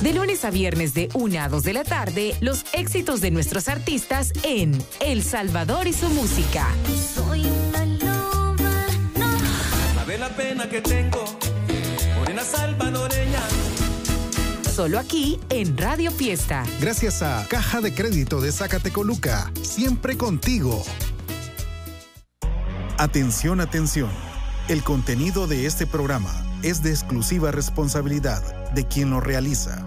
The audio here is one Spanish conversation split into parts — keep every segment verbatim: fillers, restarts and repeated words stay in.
De lunes a viernes de una a dos de la tarde, los éxitos de nuestros artistas en El Salvador y su música. Soy una loba, no. Sabe la pena que tengo, morena salvadoreña. Solo aquí en Radio Fiesta. Gracias a Caja de Crédito de Zacatecoluca, siempre contigo. Atención, atención. El contenido de este programa es de exclusiva responsabilidad de quien lo realiza.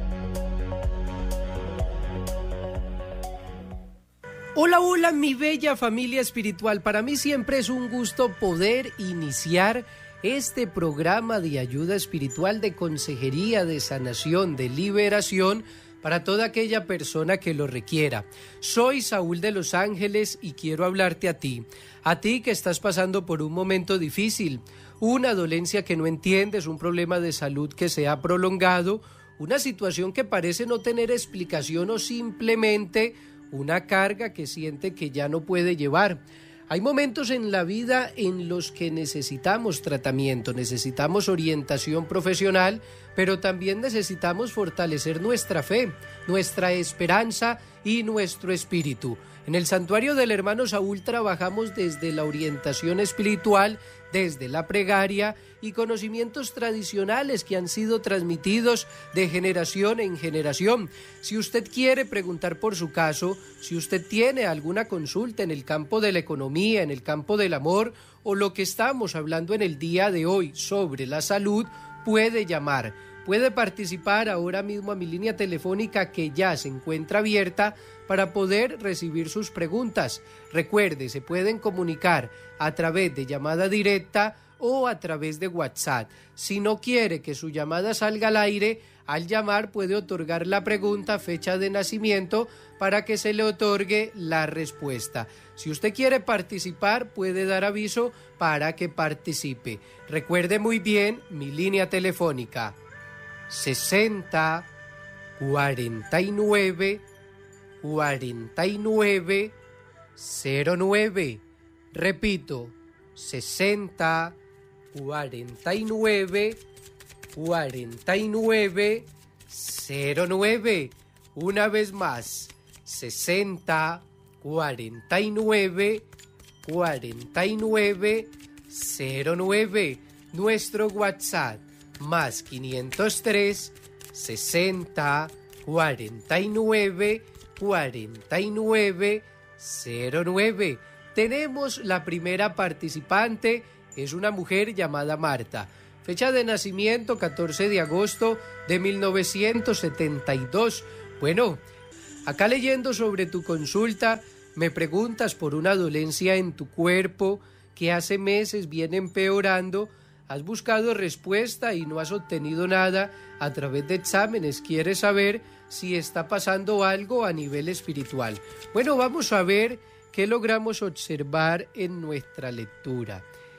Hola, hola, mi bella familia espiritual. Para mí siempre es un gusto poder iniciar este programa de ayuda espiritual, de consejería, de sanación, de liberación para toda aquella persona que lo requiera. Soy Saúl de Los Ángeles y quiero hablarte a ti, a ti que estás pasando por un momento difícil, una dolencia que no entiendes, un problema de salud que se ha prolongado, una situación que parece no tener explicación o simplemente una carga que siente que ya no puede llevar. Hay momentos en la vida en los que necesitamos tratamiento, necesitamos orientación profesional, pero también necesitamos fortalecer nuestra fe, nuestra esperanza y nuestro espíritu. En el Santuario del Hermano Saúl trabajamos desde la orientación espiritual, desde la plegaria y conocimientos tradicionales que han sido transmitidos de generación en generación. Si usted quiere preguntar por su caso, si usted tiene alguna consulta en el campo de la economía, en el campo del amor o lo que estamos hablando en el día de hoy sobre la salud, puede llamar. Puede participar ahora mismo a mi línea telefónica que ya se encuentra abierta para poder recibir sus preguntas. Recuerde, se pueden comunicar a través de llamada directa o a través de WhatsApp. Si no quiere que su llamada salga al aire, al llamar puede otorgar la pregunta, fecha de nacimiento, para que se le otorgue la respuesta. Si usted quiere participar, puede dar aviso para que participe. Recuerde muy bien mi línea telefónica sesenta, cuarenta y nueve, cuarenta y nueve, cero nueve. Repito, sesenta, cuarenta y nueve, cuarenta y nueve, cero nueve. Una vez más, sesenta, cuarenta y nueve, cuarenta y nueve, cero nueve. Nuestro WhatsApp más quinientos tres, sesenta, cuarenta y nueve, cuarenta y nueve, cero nueve. Tenemos la primera participante, es una mujer llamada Marta. Fecha de nacimiento catorce de agosto de mil novecientos setenta y dos. Bueno, acá leyendo sobre tu consulta, me preguntas por una dolencia en tu cuerpo que hace meses viene empeorando. Has buscado respuesta y no has obtenido nada a través de exámenes. Quieres saber si está pasando algo a nivel espiritual. Bueno, vamos a ver qué logramos observar en nuestra lectura.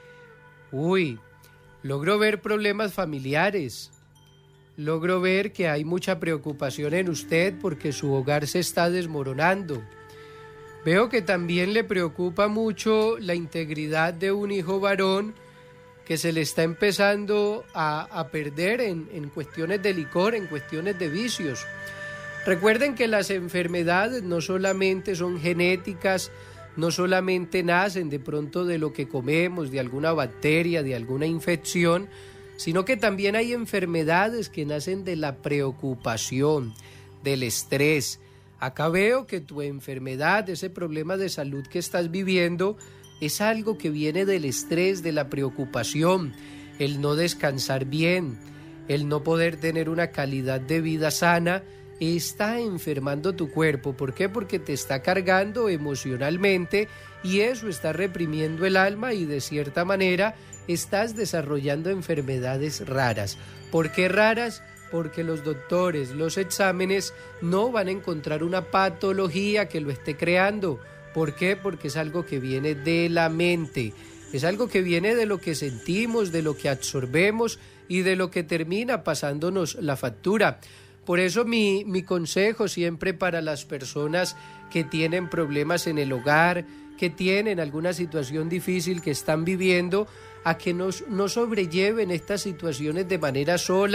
Uy, logro ver problemas familiares. Logro ver que hay mucha preocupación en usted porque su hogar se está desmoronando. Veo que también le preocupa mucho la integridad de un hijo varón que se le está empezando a, a perder en, en cuestiones de licor, en cuestiones de vicios. Recuerden que las enfermedades no solamente son genéticas, no solamente nacen de pronto de lo que comemos, de alguna bacteria, de alguna infección, sino que también hay enfermedades que nacen de la preocupación, del estrés. Acá veo que tu enfermedad, ese problema de salud que estás viviendo, es algo que viene del estrés, de la preocupación, el no descansar bien, el no poder tener una calidad de vida sana, está enfermando tu cuerpo. ¿Por qué? Porque te está cargando emocionalmente y eso está reprimiendo el alma y de cierta manera estás desarrollando enfermedades raras. ¿Por qué raras? Porque los doctores, los exámenes no van a encontrar una patología que lo esté creando. ¿Por qué? Porque es algo que viene de la mente, es algo que viene de lo que sentimos, de lo que absorbemos y de lo que termina pasándonos la factura. Por eso mi, mi consejo siempre para las personas que tienen problemas en el hogar, que tienen alguna situación difícil que están viviendo, a que nos, no sobrelleven estas situaciones de manera sola,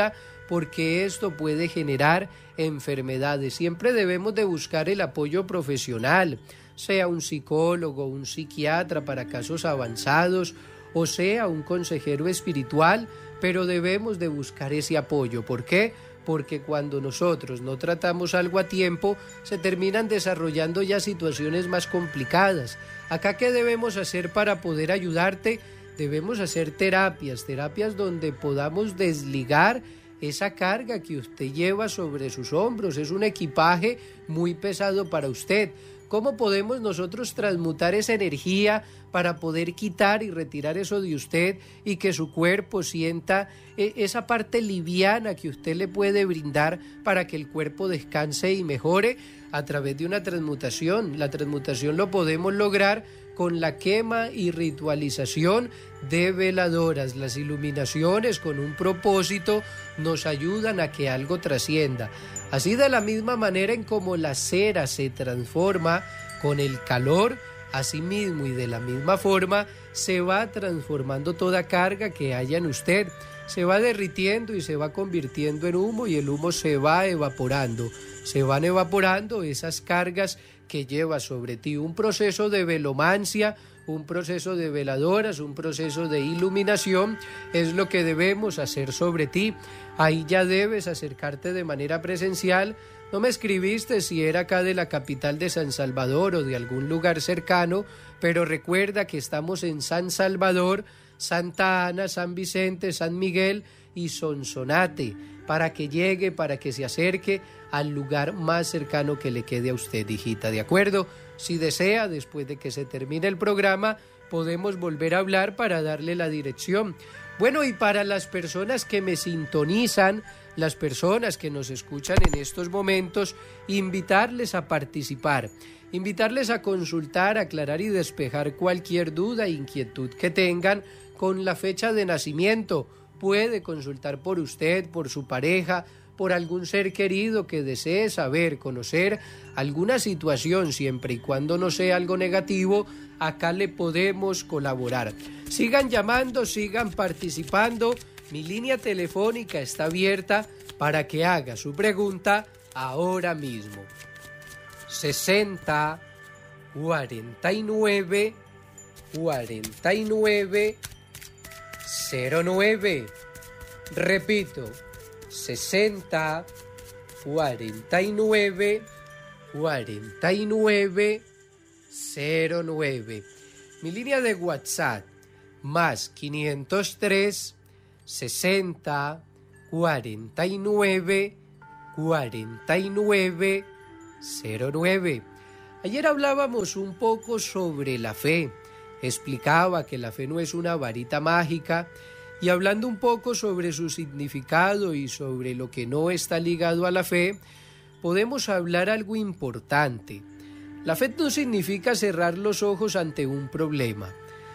porque esto puede generar enfermedades. Siempre debemos de buscar el apoyo profesional, sea un psicólogo, un psiquiatra para casos avanzados, o sea un consejero espiritual, pero debemos de buscar ese apoyo. ¿Por qué? Porque cuando nosotros no tratamos algo a tiempo, se terminan desarrollando ya situaciones más complicadas. Acá, ¿qué debemos hacer para poder ayudarte? Debemos hacer terapias, terapias donde podamos desligar esa carga que usted lleva sobre sus hombros. Es un equipaje muy pesado para usted. ¿Cómo podemos nosotros transmutar esa energía para poder quitar y retirar eso de usted y que su cuerpo sienta esa parte liviana que usted le puede brindar para que el cuerpo descanse y mejore? A través de una transmutación. La transmutación lo podemos lograr con la quema y ritualización de veladoras. Las iluminaciones con un propósito nos ayudan a que algo trascienda. Así, de la misma manera en como la cera se transforma con el calor, asimismo y de la misma forma se va transformando toda carga que haya en usted. Se va derritiendo y se va convirtiendo en humo, y el humo se va evaporando. Se van evaporando esas cargas que lleva sobre ti. Un proceso de velomancia, un proceso de veladoras, un proceso de iluminación es lo que debemos hacer sobre ti. Ahí ya debes acercarte de manera presencial. No me escribiste si era acá de la capital de San Salvador o de algún lugar cercano, pero recuerda que estamos en San Salvador, Santa Ana, San Vicente, San Miguel y Sonsonate, para que llegue, para que se acerque al lugar más cercano que le quede a usted, hijita, ¿de acuerdo? Si desea, después de que se termine el programa, podemos volver a hablar para darle la dirección. Bueno, y para las personas que me sintonizan, las personas que nos escuchan en estos momentos, invitarles a participar, invitarles a consultar, aclarar y despejar cualquier duda e inquietud que tengan con la fecha de nacimiento. Puede consultar por usted, por su pareja, por algún ser querido que desee saber, conocer alguna situación, siempre y cuando no sea algo negativo. Acá le podemos colaborar. Sigan llamando, sigan participando. Mi línea telefónica está abierta para que haga su pregunta ahora mismo. sesenta, cuarenta y nueve, cuarenta y nueve, cero nueve. Repito, sesenta, cuarenta y nueve, cuarenta y nueve, cero nueve. Mi línea de WhatsApp, más quinientos tres, sesenta, cuarenta y nueve, cuarenta y nueve, cero nueve. Ayer hablábamos un poco sobre la fe. Explicaba que la fe no es una varita mágica, y hablando un poco sobre su significado y sobre lo que no está ligado a la fe, podemos hablar algo importante. La fe no significa cerrar los ojos ante un problema.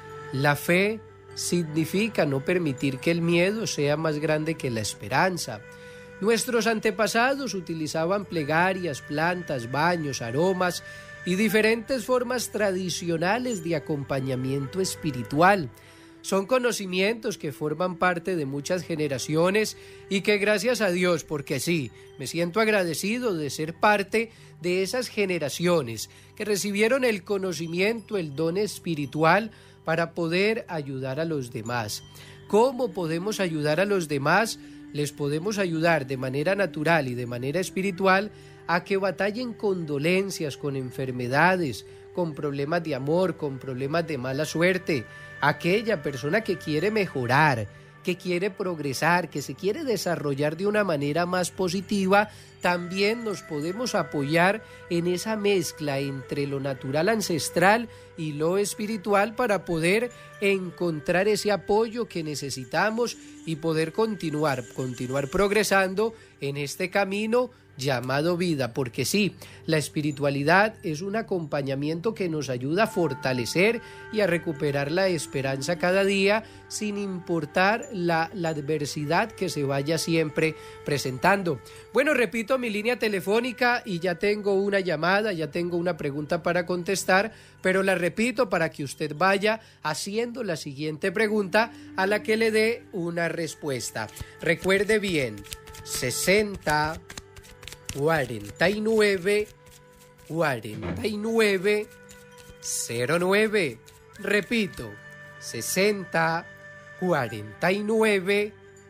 La fe significa no permitir que el miedo sea más grande que la esperanza. Nuestros antepasados utilizaban plegarias, plantas, baños, aromas y diferentes formas tradicionales de acompañamiento espiritual. Son conocimientos que forman parte de muchas generaciones y que, gracias a Dios, porque sí, me siento agradecido de ser parte de esas generaciones que recibieron el conocimiento, el don espiritual para poder ayudar a los demás. ¿Cómo podemos ayudar a los demás? Les podemos ayudar de manera natural y de manera espiritual a que batallen con dolencias, con enfermedades, con problemas de amor, con problemas de mala suerte. Aquella persona que quiere mejorar, que quiere progresar, que se quiere desarrollar de una manera más positiva, también nos podemos apoyar en esa mezcla entre lo natural ancestral y lo espiritual para poder encontrar ese apoyo que necesitamos y poder continuar, continuar progresando en este camino llamado vida, porque sí, la espiritualidad es un acompañamiento que nos ayuda a fortalecer y a recuperar la esperanza cada día, sin importar la, la adversidad que se vaya siempre presentando. Bueno, repito mi línea telefónica y ya tengo una llamada, ya tengo una pregunta para contestar, pero la repito para que usted vaya haciendo la siguiente pregunta a la que le dé una respuesta. Recuerde bien, sesenta, cuarenta y nueve, cuarenta y nueve, cero nueve. Repito, sesenta, cuarenta y nueve,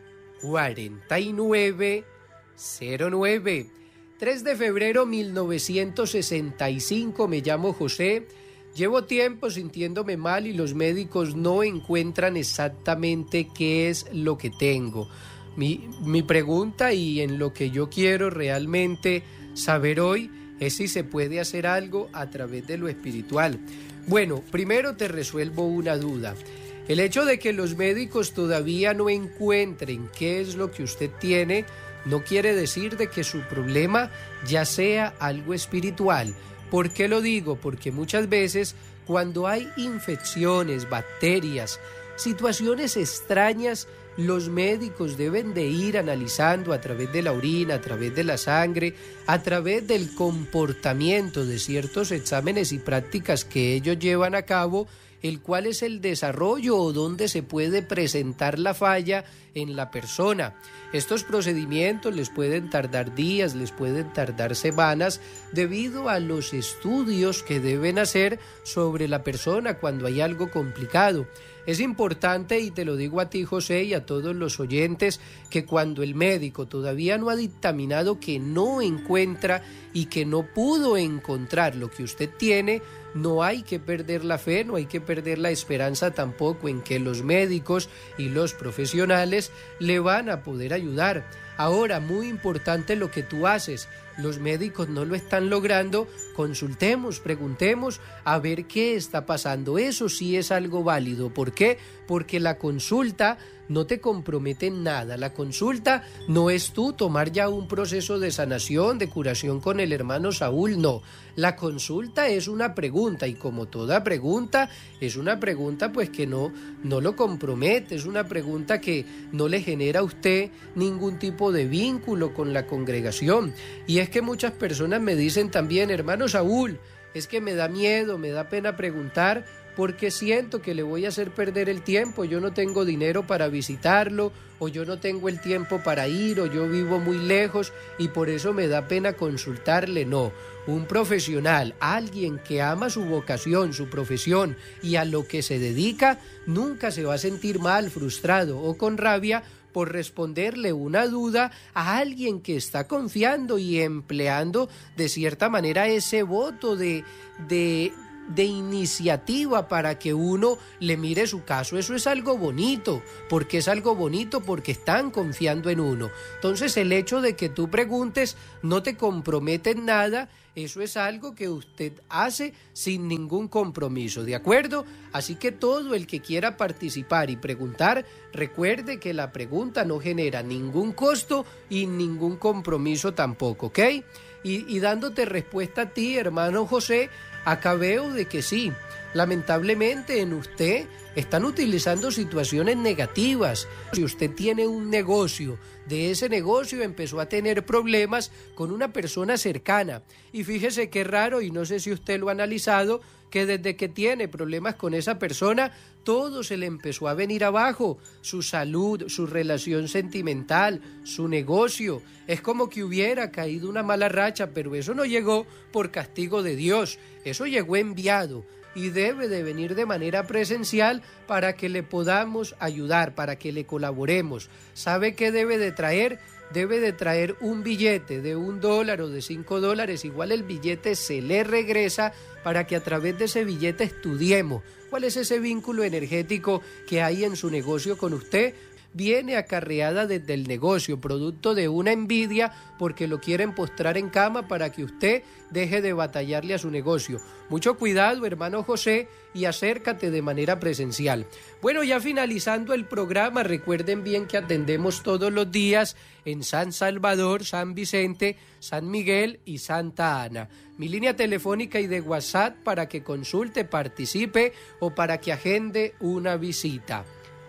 cuarenta y nueve, cero nueve. tres de febrero mil novecientos sesenta y cinco, me llamo José. Llevo tiempo sintiéndome mal y los médicos no encuentran exactamente qué es lo que tengo. Mi, mi pregunta y en lo que yo quiero realmente saber hoy es si se puede hacer algo a través de lo espiritual. Bueno, primero te resuelvo una duda. El hecho de que los médicos todavía no encuentren qué es lo que usted tiene no quiere decir de que su problema ya sea algo espiritual. ¿Por qué lo digo? Porque muchas veces cuando hay infecciones, bacterias, situaciones extrañas, los médicos deben de ir analizando a través de la orina, a través de la sangre, a través del comportamiento de ciertos exámenes y prácticas que ellos llevan a cabo, el cual es el desarrollo o donde se puede presentar la falla en la persona. Estos procedimientos les pueden tardar días, les pueden tardar semanas, debido a los estudios que deben hacer sobre la persona cuando hay algo complicado. Es importante, y te lo digo a ti, José, y a todos los oyentes, que cuando el médico todavía no ha dictaminado que no encuentra y que no pudo encontrar lo que usted tiene, no hay que perder la fe, no hay que perder la esperanza tampoco en que los médicos y los profesionales le van a poder ayudar. Ahora, muy importante lo que tú haces. Los médicos no lo están logrando, consultemos, preguntemos a ver qué está pasando. Eso sí es algo válido. ¿Por qué? Porque la consulta no te compromete en nada. La consulta no es tú tomar ya un proceso de sanación, de curación con el hermano Saúl, no. La consulta es una pregunta y como toda pregunta, es una pregunta pues que no, no lo compromete, es una pregunta que no le genera a usted ningún tipo de vínculo con la congregación. Y es que muchas personas me dicen también, hermano Saúl, es que me da miedo, me da pena preguntar porque siento que le voy a hacer perder el tiempo, yo no tengo dinero para visitarlo, o yo no tengo el tiempo para ir, o yo vivo muy lejos y por eso me da pena consultarle. No, un profesional, alguien que ama su vocación, su profesión y a lo que se dedica, nunca se va a sentir mal, frustrado o con rabia por responderle una duda a alguien que está confiando y empleando de cierta manera ese voto de, de, de iniciativa para que uno le mire su caso. Eso es algo bonito. ¿Por qué es algo bonito? Porque están confiando en uno. Entonces el hecho de que tú preguntes no te compromete en nada. Eso es algo que usted hace sin ningún compromiso, ¿de acuerdo? Así que todo el que quiera participar y preguntar, recuerde que la pregunta no genera ningún costo y ningún compromiso tampoco, ¿ok? Y, y dándote respuesta a ti, hermano José, acá veo de que sí, lamentablemente en usted están utilizando situaciones negativas. Si usted tiene un negocio, de ese negocio empezó a tener problemas con una persona cercana. Y fíjese qué raro, y no sé si usted lo ha analizado, que desde que tiene problemas con esa persona, todo se le empezó a venir abajo. Su salud, su relación sentimental, su negocio. Es como que hubiera caído una mala racha, pero eso no llegó por castigo de Dios. Eso llegó enviado. Y debe de venir de manera presencial para que le podamos ayudar, para que le colaboremos. ¿Sabe qué debe de traer? Debe de traer un billete de un dólar o de cinco dólares. Igual el billete se le regresa para que a través de ese billete estudiemos cuál es ese vínculo energético que hay en su negocio con usted. Viene acarreada desde el negocio, producto de una envidia porque lo quieren postrar en cama para que usted deje de batallarle a su negocio. Mucho cuidado, hermano José, y acércate de manera presencial. Bueno, ya finalizando el programa, recuerden bien que atendemos todos los días en San Salvador, San Vicente, San Miguel y Santa Ana. Mi línea telefónica y de WhatsApp para que consulte, participe o para que agende una visita.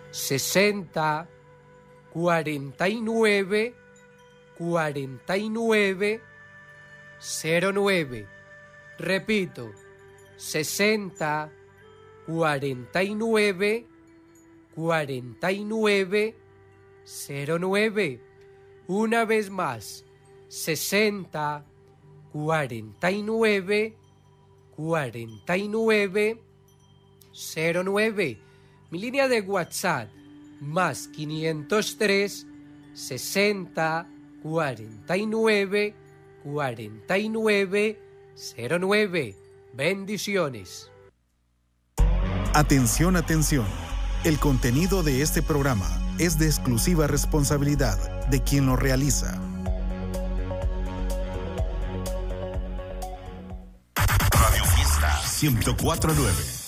sesenta, cuarenta y nueve, cuarenta y nueve, cero nueve. Repito, sesenta, cuarenta y nueve, cuarenta y nueve, cero nueve. Una vez más, sesenta, cuarenta y nueve, cuarenta y nueve, cero nueve. Mi línea de WhatsApp, más quinientos tres, sesenta, cuarenta y nueve, cuarenta y nueve, cero nueve. Bendiciones. Atención, atención. El contenido de este programa es de exclusiva responsabilidad de quien lo realiza. Radio Fiesta ciento cuatro punto nueve.